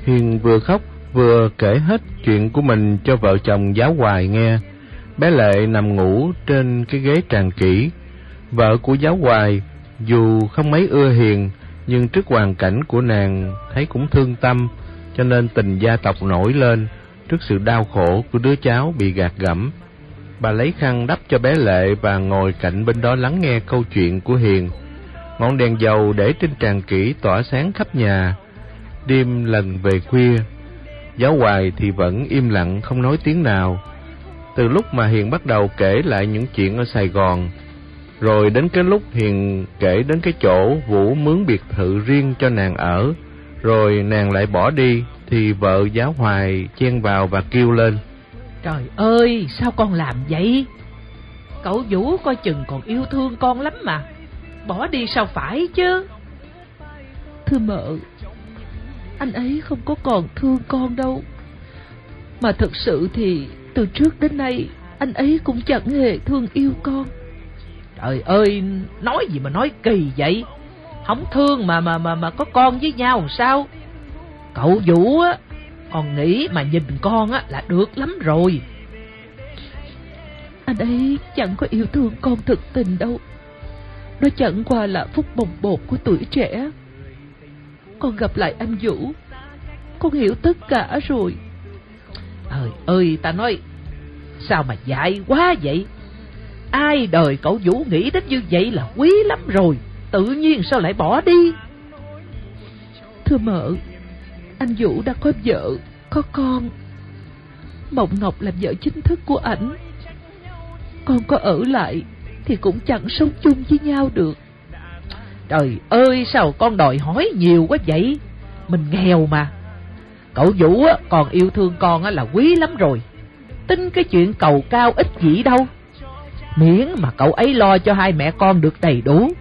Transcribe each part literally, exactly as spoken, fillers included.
Hiền vừa khóc vừa kể hết chuyện của mình cho vợ chồng Giáo Hoài nghe. Bé Lệ nằm ngủ trên cái ghế tràn kỹ. Vợ của Giáo Hoài dù không mấy ưa Hiền, nhưng trước hoàn cảnh của nàng thấy cũng thương tâm, cho nên tình gia tộc nổi lên trước sự đau khổ của đứa cháu bị gạt gẫm. Bà lấy khăn đắp cho bé Lệ và ngồi cạnh bên đó lắng nghe câu chuyện của Hiền. Ngọn đèn dầu để trên tràn kỹ tỏa sáng khắp nhà. Đêm lần về khuya, Giáo Hoài thì vẫn im lặng không nói tiếng nào. Từ lúc mà Hiền bắt đầu kể lại những chuyện ở Sài Gòn, rồi đến cái lúc Hiền kể đến cái chỗ Vũ mướn biệt thự riêng cho nàng ở, rồi nàng lại bỏ đi, thì vợ Giáo Hoài chen vào và kêu lên: Trời ơi, sao con làm vậy? Cậu Vũ coi chừng còn yêu thương con lắm mà, bỏ đi sao phải chứ? Thưa mợ, anh ấy không có còn thương con đâu. Mà thực sự thì từ trước đến nay anh ấy cũng chẳng hề thương yêu con. Trời ơi, nói gì mà nói kỳ vậy? Không thương mà mà mà mà có con với nhau làm sao? Cậu Vũ á, còn nghĩ mà nhìn con á là được lắm rồi. Anh ấy chẳng có yêu thương con thực tình đâu. Nó chẳng qua là phúc bồng bột của tuổi trẻ. Con gặp lại anh Vũ, con hiểu tất cả rồi. Trời ơi, ta nói sao mà dại quá vậy? Ai đời cậu Vũ nghĩ đến như vậy là quý lắm rồi, tự nhiên sao lại bỏ đi? Thưa mợ, anh Vũ đã có vợ, có con. Mộng Ngọc làm vợ chính thức của ảnh. Con có ở lại thì cũng chẳng sống chung với nhau được. Trời ơi, sao con đòi hỏi nhiều quá vậy? Mình nghèo mà. Cậu Vũ còn yêu thương con là quý lắm rồi. Tin cái chuyện cầu cao ích gì đâu. Miễn mà cậu ấy lo cho hai mẹ con được đầy đủ.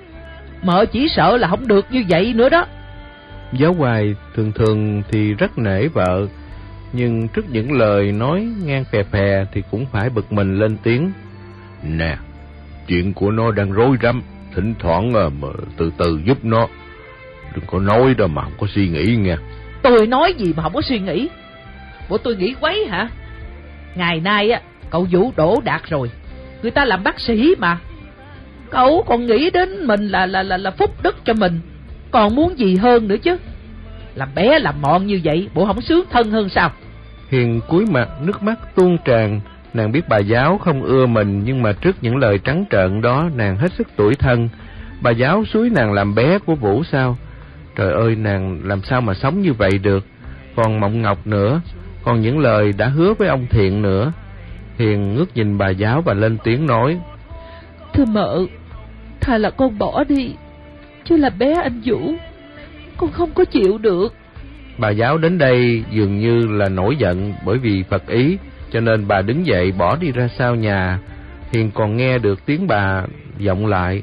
Mợ chỉ sợ là không được như vậy nữa đó. Giáo Hoài thường thường thì rất nể vợ, nhưng trước những lời nói ngang phè phè thì cũng phải bực mình lên tiếng: Nè, chuyện của nó đang rối rắm, thỉnh thoảng mà từ từ giúp nó. Đừng có nói đâu mà không có suy nghĩ nghe. Tôi nói gì mà không có suy nghĩ? Bộ tôi nghĩ quấy hả? Ngày nay á, cậu Vũ đỗ đạt rồi, người ta làm bác sĩ mà. Cậu còn nghĩ đến mình là là là là phúc đức cho mình, còn muốn gì hơn nữa chứ? Làm bé làm mọn như vậy, bộ không sướng thân hơn sao? Hiền cúi mặt, nước mắt tuôn tràn. Nàng biết bà Giáo không ưa mình, nhưng mà trước những lời trắng trợn đó, nàng hết sức tủi thân. Bà Giáo xúi nàng làm bé của Vũ sao? Trời ơi, nàng làm sao mà sống như vậy được? Còn Mộng Ngọc nữa, còn những lời đã hứa với ông Thiện nữa. Hiền ngước nhìn bà Giáo và lên tiếng nói: Thưa mợ, thà là con bỏ đi, chứ là bé anh Vũ con không có chịu được. Bà Giáo đến đây dường như là nổi giận bởi vì phật ý, cho nên bà đứng dậy bỏ đi ra sau nhà. Hiền còn nghe được tiếng bà vọng lại: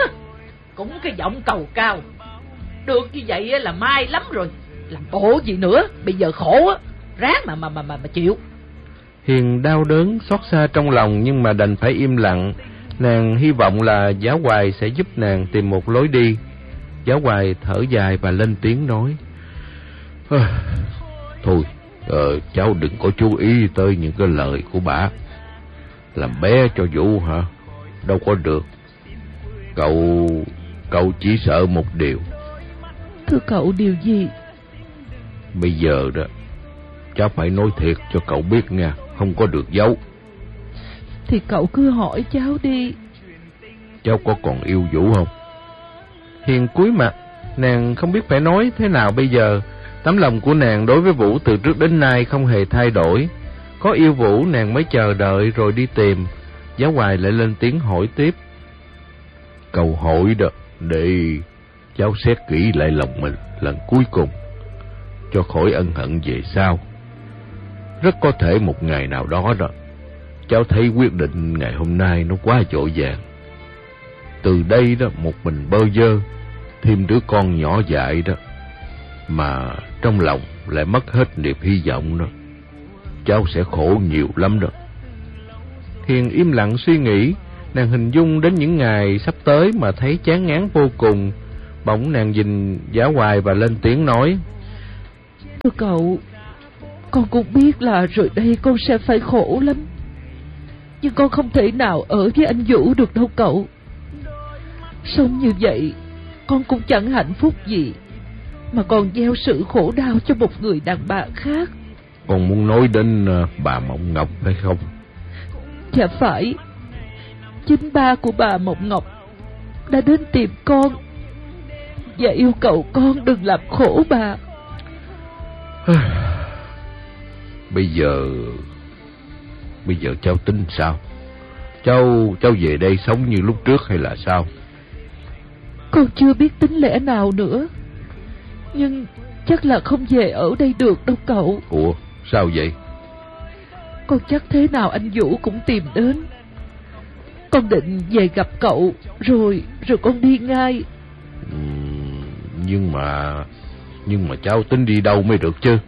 Cũng cái giọng cầu cao, được như vậy là may lắm rồi. Làm bộ gì nữa, bây giờ khổ á, ráng mà mà mà mà, mà chịu. Hiền đau đớn xót xa trong lòng, nhưng mà đành phải im lặng. Nàng hy vọng là Giáo Hoài sẽ giúp nàng tìm một lối đi. Giáo Hoài thở dài và lên tiếng nói: Thôi, ờ, cháu đừng có chú ý tới những cái lời của bà. Làm bé cho Vũ hả? Đâu có được. Cậu Cậu chỉ sợ một điều. Thưa cậu, điều gì? Bây giờ đó, cháu phải nói thiệt cho cậu biết nha, không có được giấu. Thì cậu cứ hỏi cháu đi. Cháu có còn yêu Vũ không? Hiền cúi mặt, nàng không biết phải nói thế nào bây giờ. Tấm lòng của nàng đối với Vũ từ trước đến nay không hề thay đổi. Có yêu Vũ nàng mới chờ đợi rồi đi tìm. Giáo Hoài lại lên tiếng hỏi tiếp: Cậu hỏi đó, để cháu xét kỹ lại lòng mình lần cuối cùng, cho khỏi ân hận về sau. Rất có thể một ngày nào đó đó, cháu thấy quyết định ngày hôm nay nó quá vội vàng. Từ đây đó, một mình bơ vơ, thêm đứa con nhỏ dại đó, mà trong lòng lại mất hết niềm hy vọng đó, cháu sẽ khổ nhiều lắm đó. Hiền im lặng suy nghĩ. Nàng hình dung đến những ngày sắp tới mà thấy chán ngán vô cùng. Bỗng nàng nhìn Giáo Hoài và lên tiếng nói: Thưa cậu, con cũng biết là rồi đây con sẽ phải khổ lắm, nhưng con không thể nào ở với anh Vũ được đâu cậu. Sống như vậy con cũng chẳng hạnh phúc gì, mà còn gieo sự khổ đau cho một người đàn bà khác. Con muốn nói đến uh, bà Mộng Ngọc phải không? Dạ phải. Chính ba của bà Mộng Ngọc đã đến tìm con và yêu cầu con đừng làm khổ bà. Bây giờ Bây giờ cháu tính sao? Cháu Cháu về đây sống như lúc trước hay là sao? Con chưa biết tính lẽ nào nữa, nhưng chắc là không về ở đây được đâu cậu. Ủa sao vậy? Con chắc thế nào anh Vũ cũng tìm đến. Con định về gặp cậu Rồi Rồi con đi ngay. ừ, Nhưng mà Nhưng mà cháu tính đi đâu mới được chứ?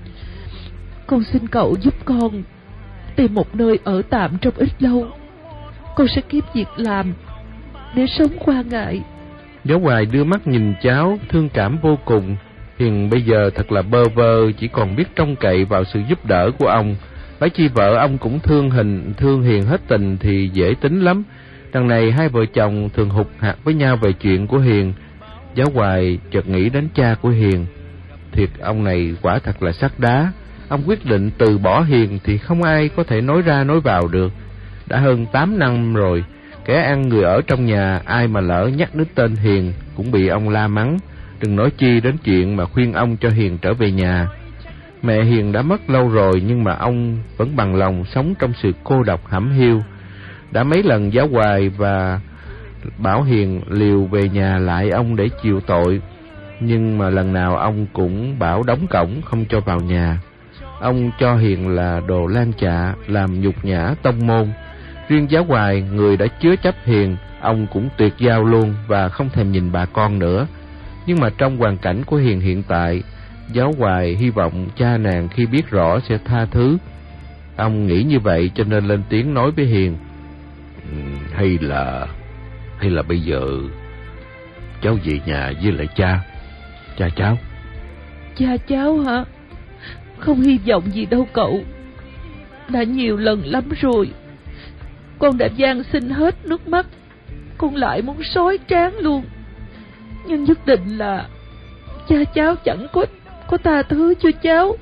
Con xin cậu giúp con tìm một nơi ở tạm trong ít lâu. Con sẽ kiếm việc làm để sống qua ngày. Giáo Hoài đưa mắt nhìn cháu, thương cảm vô cùng. Hiền bây giờ thật là bơ vơ, chỉ còn biết trông cậy vào sự giúp đỡ của ông. Phải chi vợ ông cũng thương Hình, thương Hiền hết tình thì dễ tính lắm. Đằng này hai vợ chồng thường hụt hạt với nhau về chuyện của Hiền. Giáo Hoài chợt nghĩ đến cha của Hiền. Thiệt ông này quả thật là sắt đá. Ông quyết định từ bỏ Hiền thì không ai có thể nói ra nói vào được. Đã hơn tám năm rồi, kẻ ăn người ở trong nhà ai mà lỡ nhắc đến tên Hiền cũng bị ông la mắng, đừng nói chi đến chuyện mà khuyên ông cho Hiền trở về nhà. Mẹ Hiền đã mất lâu rồi, nhưng mà ông vẫn bằng lòng sống trong sự cô độc hẩm hiu. Đã mấy lần Giáo Hoài và bảo Hiền liều về nhà lại ông để chịu tội, nhưng mà lần nào ông cũng bảo đóng cổng không cho vào nhà. Ông cho Hiền là đồ lan chạ, làm nhục nhã tông môn. Riêng Giáo Hoài, người đã chứa chấp Hiền, ông cũng tuyệt giao luôn và không thèm nhìn bà con nữa. Nhưng mà trong hoàn cảnh của Hiền hiện tại, Giáo Hoài hy vọng cha nàng khi biết rõ sẽ tha thứ. Ông nghĩ như vậy cho nên lên tiếng nói với Hiền. Ừ, hay là hay là bây giờ cháu về nhà với lại cha cha cháu. Cha cháu hả? Không hy vọng gì đâu cậu. Đã nhiều lần lắm rồi, con đã van xin hết nước mắt, con lại muốn xói trán luôn, nhưng nhất định là cha cháu chẳng có có tha thứ cho cháu.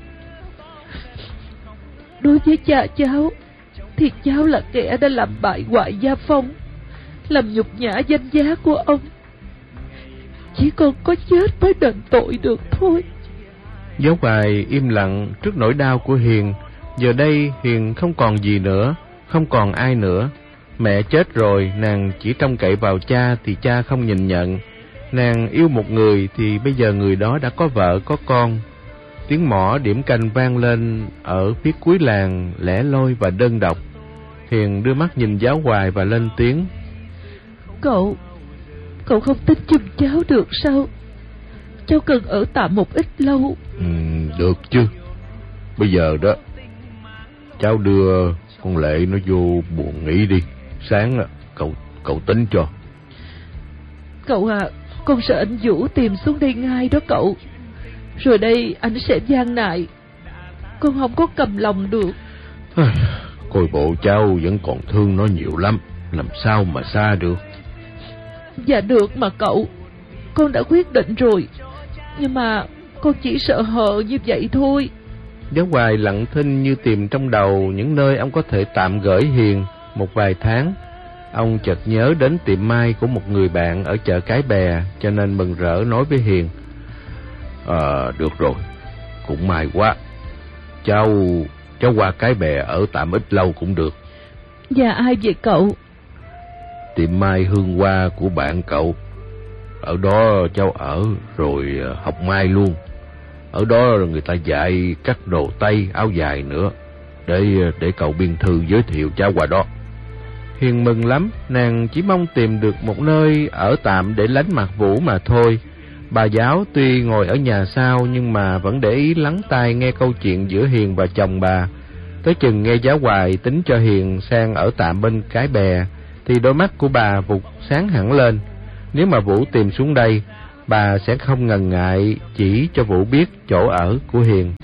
Đối với cha cháu thì cháu là kẻ đã làm bại hoại gia phong, làm nhục nhã danh giá của ông. Chỉ còn có chết mới đền tội được thôi. Giáo Hoài im lặng trước nỗi đau của Hiền. Giờ đây Hiền không còn gì nữa, không còn ai nữa. Mẹ chết rồi, nàng chỉ trông cậy vào cha thì cha không nhìn nhận. Nàng yêu một người thì bây giờ người đó đã có vợ có con. Tiếng mõ điểm canh vang lên ở phía cuối làng, lẻ loi và đơn độc. Hiền đưa mắt nhìn Giáo Hoài và lên tiếng. Cậu, cậu không tin giùm cháu được sao? Cháu cần ở tạm một ít lâu. Ừ, được chứ. Bây giờ đó, cháu đưa con Lệ nó vô buồng nghỉ đi. Sáng cậu cậu tính cho. Cậu à, con sợ anh Vũ tìm xuống đây ngay đó cậu. Rồi đây anh sẽ gian nại. Con không có cầm lòng được. Coi bộ cháu vẫn còn thương nó nhiều lắm, làm sao mà xa được. Dạ được mà cậu, con đã quyết định rồi, nhưng mà con chỉ sợ hờ như vậy thôi. Giáo Hoài lặng thinh như tìm trong đầu những nơi ông có thể tạm gửi Hiền một vài tháng. Ông chợt nhớ đến tiệm may của một người bạn ở chợ Cái Bè, cho nên mừng rỡ nói với Hiền. Ờ, à, được rồi, cũng may quá. Cháu, cháu qua Cái Bè ở tạm ít lâu cũng được. Dạ ai vậy cậu? Tiệm may Hương Hoa của bạn cậu. Ở đó cháu ở rồi học may luôn. Ở đó người ta dạy cắt đồ tây, áo dài nữa. Để để cậu biên thư giới thiệu cháu qua đó. Hiền mừng lắm, nàng chỉ mong tìm được một nơi ở tạm để lánh mặt Vũ mà thôi. Bà giáo tuy ngồi ở nhà sau nhưng mà vẫn để ý lắng tai nghe câu chuyện giữa Hiền và chồng bà. Tới chừng nghe Giáo Hoài tính cho Hiền sang ở tạm bên Cái Bè thì đôi mắt của bà vụt sáng hẳn lên. Nếu mà Vũ tìm xuống đây, bà sẽ không ngần ngại chỉ cho Vũ biết chỗ ở của Hiền.